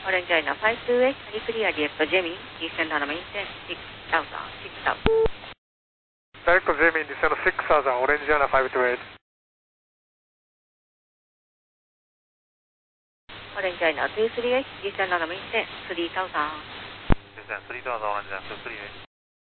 Orange China 528, clear direct Gemini, descend on maintain 6000, 6000. Direct Gemini, descend 6000, Orange China 528. Orange China 238, descend on maintain 3000. Descend 3000, Orange China 238.